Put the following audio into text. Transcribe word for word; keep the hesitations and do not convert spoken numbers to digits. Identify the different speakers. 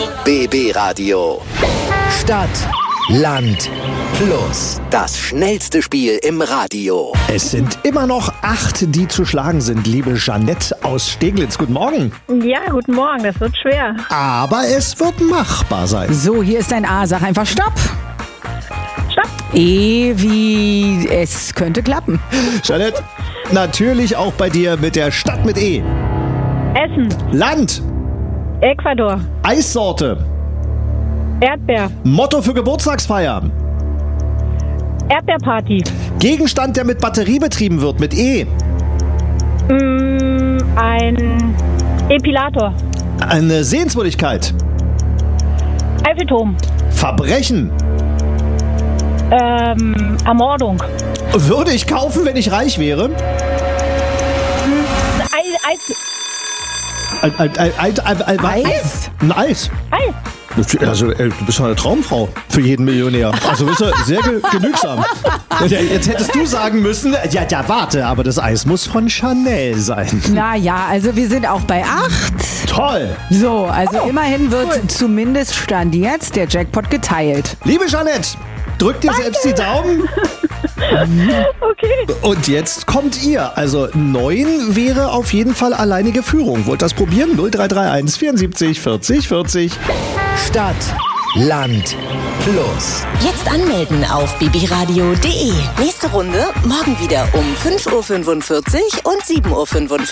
Speaker 1: B B Radio. Stadt, Land, Plus. Das schnellste Spiel im Radio.
Speaker 2: Es sind immer noch acht, die zu schlagen sind, liebe Jeanette aus Steglitz. Guten Morgen.
Speaker 3: Ja, guten Morgen, das wird schwer.
Speaker 2: Aber es wird machbar sein.
Speaker 4: So, hier ist ein A. Sag einfach Stopp.
Speaker 3: Stopp.
Speaker 4: E wie es könnte klappen.
Speaker 2: Jeanette, natürlich auch bei dir mit der Stadt mit E.
Speaker 3: Essen.
Speaker 2: Land.
Speaker 3: Ecuador.
Speaker 2: Eissorte.
Speaker 3: Erdbeer.
Speaker 2: Motto für Geburtstagsfeier.
Speaker 3: Erdbeerparty.
Speaker 2: Gegenstand, der mit Batterie betrieben wird, mit E.
Speaker 3: Mm, ein Epilator.
Speaker 2: Eine Sehenswürdigkeit.
Speaker 3: Eiffelturm.
Speaker 2: Verbrechen.
Speaker 3: Ähm, Ermordung.
Speaker 2: Würde ich kaufen, wenn ich reich wäre?
Speaker 3: Eis. Eis.
Speaker 2: Ein, ein, ein, ein, ein, ein,
Speaker 4: Eis?
Speaker 2: Ein Eis.
Speaker 3: Eis.
Speaker 2: Also, ey, du bist doch eine Traumfrau für jeden Millionär. Also bist du sehr ge- genügsam. Jetzt hättest du sagen müssen, ja, ja, warte, aber das Eis muss von Chanel sein.
Speaker 4: Naja, also wir sind auch bei acht.
Speaker 2: Toll.
Speaker 4: So, also immerhin wird zumindest Stand jetzt der Jackpot geteilt.
Speaker 2: Liebe Jeanette, drück dir selbst die Daumen.
Speaker 3: Okay.
Speaker 2: Und jetzt kommt ihr. Also neun wäre auf jeden Fall alleinige Führung. Wollt das probieren? null drei drei eins vierundsiebzig vierzig vierzig.
Speaker 1: Stadt, Land, Plus.
Speaker 5: Jetzt anmelden auf b b radio punkt d e. Nächste Runde morgen wieder um fünf Uhr fünfundvierzig und sieben Uhr fünfundvierzig.